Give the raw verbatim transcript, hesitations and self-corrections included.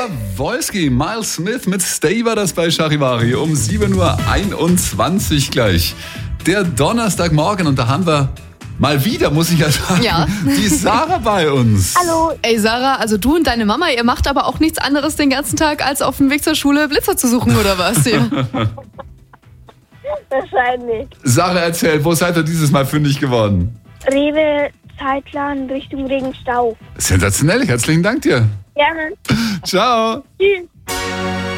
Wolski, Miles Smith mit Stay war das bei Charivari um sieben Uhr einundzwanzig gleich. Der Donnerstagmorgen und da haben wir mal wieder, muss ich ja sagen, Ja. die Sarah bei uns. Hallo. Ey Sarah, also du und deine Mama, ihr macht aber auch nichts anderes den ganzen Tag, als auf dem Weg zur Schule Blitzer zu suchen, oder was? Ja. Wahrscheinlich. Sarah, erzähl, wo seid ihr dieses Mal fündig geworden? Rewe Zeitplan Richtung Regenstau. Sensationell, herzlichen Dank dir. Gerne. Ciao. Tschüss.